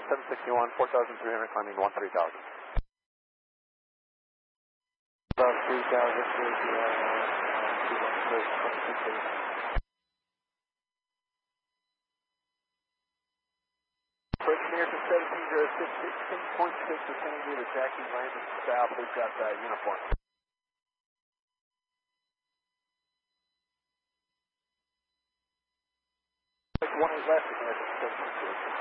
761, 4,300, climbing 13,000. Above 3,000, Engineer to 17066.6, vicinity of the Jackie Landon South. We've got uniform. One is left,